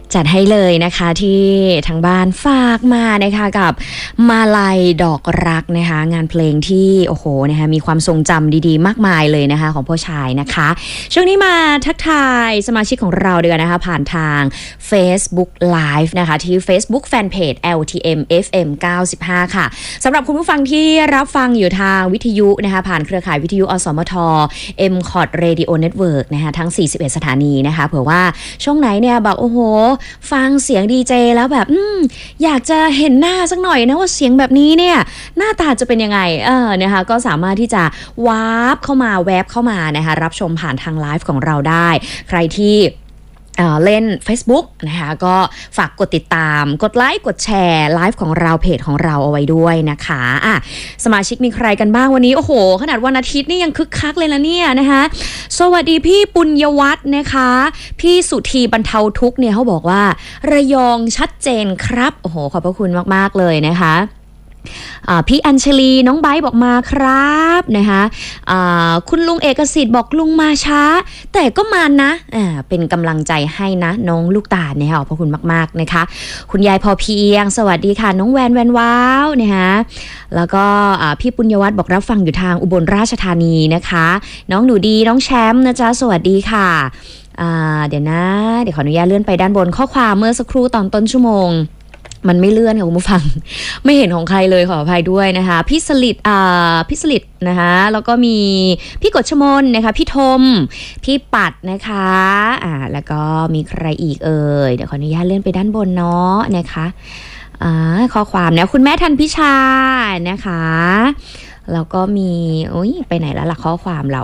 จัดให้เลยนะคะที่ทางบ้านฝากมานะคะกับมาลัยดอกรักนะคะงานเพลงที่โอ้โหนะคะมีความทรงจำดีๆมากมายเลยนะคะของพ่อชายนะคะช่วงนี้มาทักทายสมาชิกของเราเดือนนะคะผ่านทาง Facebook Live นะคะที่ Facebook Fanpage LTM FM 95ค่ะสำหรับคุณผู้ฟังที่รับฟังอยู่ทางวิทยุนะคะผ่านเครือข่ายวิทยุอสมท MCOT Radio Network นะคะทั้ง41สถานีนะคะเผื่อว่าช่วงไหนเนี่ยแบบโอ้โหฟังเสียงดีเจแล้วแบบอยากจะเห็นหน้าสักหน่อยนะว่าเสียงแบบนี้เนี่ยหน้าตาจะเป็นยังไงนะคะก็สามารถที่จะวาร์ปเข้ามาแวบเข้ามานะคะรับชมผ่านทางไลฟ์ของเราได้ใครที่เล่น Facebook นะคะก็ฝากกดติดตามกดไลค์กดแชร์ไลฟ์ของเราเพจของเราเอาไว้ด้วยนะคะสมาชิกมีใครกันบ้างวันนี้โอ้โหขนาดวันอาทิตย์นี่ยังคึกคักเลยนะเนี่ยนะคะสวัสดีพี่ปุญญวัฒน์นะคะพี่สุธีบรรเทาทุกข์เนี่ยเขาบอกว่าระยองชัดเจนครับโอ้โหขอบพระคุณมากๆเลยนะคะพี่อัญชลีน้องไบร์ทบอกมาครับนะคะคุณลุงเอกสิทธิ์บอกลุงมาช้าแต่ก็มานะเป็นกำลังใจให้นะน้องลูกตาลนะคะขอบคุณมากๆนะคะคุณยายพอเพียงสวัสดีค่ะน้องแวนว้าวนะคะแล้วก็พี่ปุญญวัฒน์บอกรับฟังอยู่ทางอุบลราชธานีนะคะน้องหนูดีน้องแชมป์นะจ๊ะสวัสดีค่ะเดี๋ยวขออนุญาตเลื่อนไปด้านบนข้อความเมื่อสักครู่ตอนต้นชั่วโมงมันไม่เลื่อนค่ะคุณผู้ฟังไม่เห็นของใครเลยขออภัยด้วยนะคะพี่สลิดนะคะแล้วก็มีพี่กฎชมนนะคะพี่ทมพี่ปัดนะคะแล้วก็มีใครอีกเดี๋ยวขออนุญาตเลื่อนไปด้านบนเนาะนะคะข้อความนะคุณแม่ทันพิชานะคะแล้วก็มีไปไหนแล้วล่ะข้อความเรา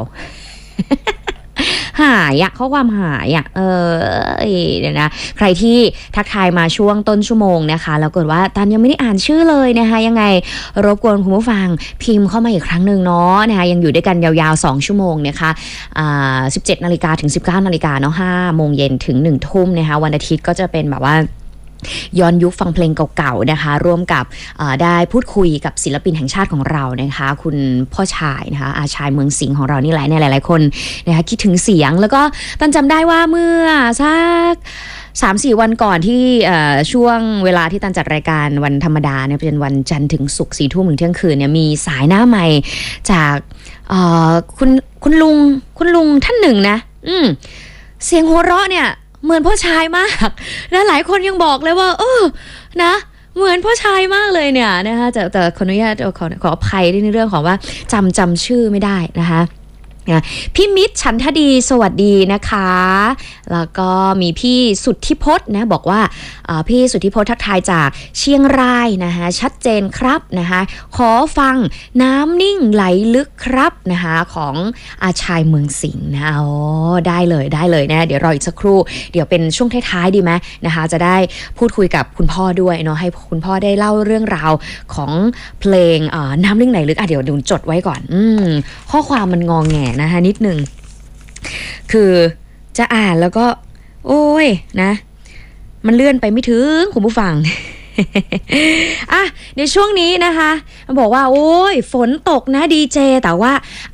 หายข้อความหายเดี๋ยวนะใครที่ทักทายมาช่วงต้นชั่วโมงนะคะแล้วเกิดว่าตันยังไม่ได้อ่านชื่อเลยนะคะยังไงรบกวนคุณผู้ฟังพิมพ์เข้ามาอีกครั้งหนึ่งเนาะนะคะยังอยู่ด้วยกันยาวๆ2ชั่วโมงนะคะ17 นาฬิกาถึง 19 นาฬิกาเนาะ5 โมงเย็นถึง 1 ทุ่มนะคะวันอาทิตย์ก็จะเป็นแบบว่าย้อนยุคฟังเพลงเก่าๆนะคะร่วมกับได้พูดคุยกับศิลปินแห่งชาติของเรานะคะคุณพ่อชายนะคะอาชายเมืองสิงห์ของเรานี่แหละเนี่ยหลายๆคนนะคะคิดถึงเสียงแล้วก็ตันจำได้ว่าเมื่อสัก3-4 วันก่อนที่ช่วงเวลาที่ตันจัดรายการวันธรรมดาเนี่ยเป็นวันจันทร์ถึงศุกร์4 ทุ่มถึงเที่ยงคืนเนี่ยมีสายหน้าใหม่จากคุณลุงท่านหนึ่งนะเสียงหัวเราะเนี่ยเหมือนพ่อชายมากและหลายคนยังบอกเลยว่านะเหมือนพ่อชายมากเลยเนี่ยนะคะแต่ขออนุญาตขออภัยในเรื่องของว่าจำชื่อไม่ได้นะคะพี่มิตรฉันทดีสวัสดีนะคะแล้วก็มีพี่สุทธิพจน์นะบอกว่าพี่สุทธิพจน์ทักทายจากเชียงรายนะคะชัดเจนครับนะคะขอฟังน้ำนิ่งไหลลึกครับนะคะของอาชายเมืองสิงห์นะได้เลยนะเดี๋ยวรออีกสักครู่เดี๋ยวเป็นช่วงท้ายๆดีไหมนะคะจะได้พูดคุยกับคุณพ่อด้วยเนาะให้คุณพ่อได้เล่าเรื่องราวของเพลงน้ำนิ่งไหลลึกเดี๋ยวจดไว้ก่อนข้อความมันงอแงนะคะนิดนึงคือจะอ่านแล้วก็โอ้ยนะมันเลื่อนไปไม่ถึงคุณผู้ฟัง ในช่วงนี้นะคะบอกว่าโอ้ยฝนตกนะดีเจแต่ว่า